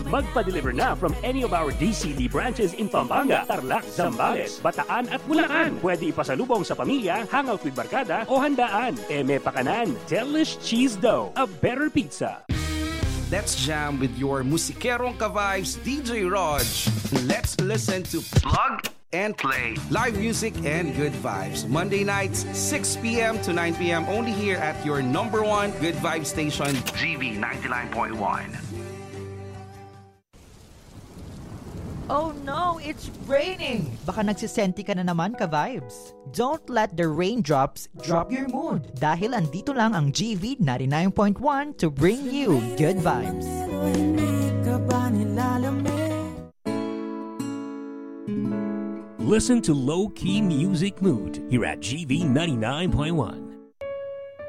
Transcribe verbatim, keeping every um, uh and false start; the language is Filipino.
Magpa-deliver na from any of our D C D branches in Pampanga, Tarlac, Zambales, Bataan at Bulacan. Pwede ipasalubong sa pamilya, hangout with barkada o handaan. Eme Pakanan, Delish Cheese Dough, a better pizza. Let's jam with your musikerong ka-vibes, D J Rog. Let's listen to Plug and Play. Live music and good vibes. Monday nights, six p.m. to nine p.m. only here at your number one good vibe station, G V ninety-nine point one. Oh no, it's raining! Baka nagsisenti ka na naman ka-vibes. Don't let the raindrops drop your mood dahil andito lang ang G V ninety-nine point one to bring you good vibes. Listen to Low Key Music Mood here at G V ninety-nine point one.